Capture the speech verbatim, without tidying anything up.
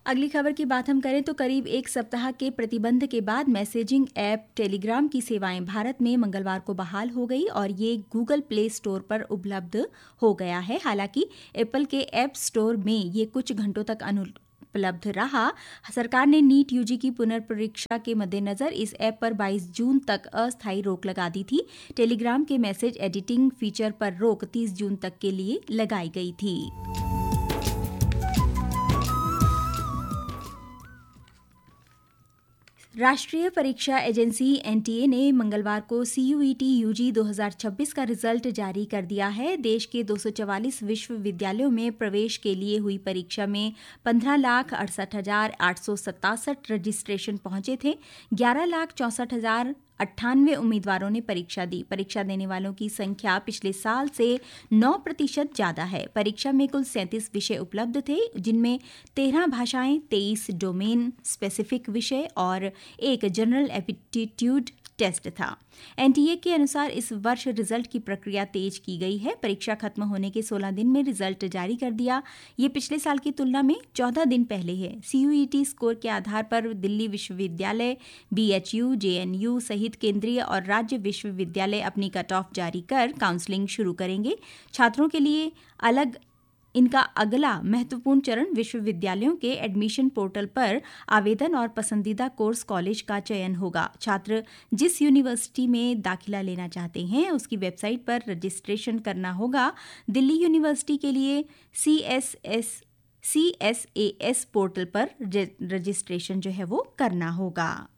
अगली खबर की बात हम करें तो करीब एक सप्ताह के प्रतिबंध के बाद मैसेजिंग ऐप टेलीग्राम की सेवाएं भारत में मंगलवार को बहाल हो गई और ये गूगल प्ले स्टोर पर उपलब्ध हो गया है। हालांकि एप्पल के ऐप स्टोर में ये कुछ घंटों तक अनुपलब्ध रहा। सरकार ने नीट यूजी की पुनर्परीक्षा के मद्देनजर इस ऐप पर बाईस जून तक अस्थायी रोक लगा दी थी। टेलीग्राम के मैसेज एडिटिंग फीचर पर रोक तीस जून तक के लिए लगाई गई थी। राष्ट्रीय परीक्षा एजेंसी एनटीए ने मंगलवार को सीयूईटी यूजी दो हज़ार छब्बीस का रिजल्ट जारी कर दिया है। देश के दो सौ चवालीस विश्वविद्यालयों में प्रवेश के लिए हुई परीक्षा में पंद्रह लाख अड़सठ हजार आठ सौ सतासठ रजिस्ट्रेशन पहुंचे थे। ग्यारह लाख चौंसठ हजार अट्ठानवे उम्मीदवारों ने परीक्षा दी। परीक्षा देने वालों की संख्या पिछले साल से नौ प्रतिशत ज्यादा है। परीक्षा में कुल सैंतीस विषय उपलब्ध थे, जिनमें तेरह भाषाएं, तेईस डोमेन स्पेसिफिक विषय और एक जनरल एप्टीट्यूड टेस्ट था। एनटीए के अनुसार इस वर्ष रिजल्ट की प्रक्रिया तेज की गई है। परीक्षा खत्म होने के सोलह दिन में रिजल्ट जारी कर दिया। ये पिछले साल की तुलना में चौदह दिन पहले है। सीयूईटी स्कोर के आधार पर दिल्ली विश्वविद्यालय, बीएचयू, जेएनयू सहित केंद्रीय और राज्य विश्वविद्यालय अपनी कट ऑफ जारी कर काउंसलिंग शुरू करेंगे। छात्रों के लिए अलग इनका अगला महत्वपूर्ण चरण विश्वविद्यालयों के एडमिशन पोर्टल पर आवेदन और पसंदीदा कोर्स कॉलेज का चयन होगा। छात्र जिस यूनिवर्सिटी में दाखिला लेना चाहते हैं उसकी वेबसाइट पर रजिस्ट्रेशन करना होगा। दिल्ली यूनिवर्सिटी के लिए C S S C S A S portal पर रजिस्ट्रेशन जो है वो करना होगा।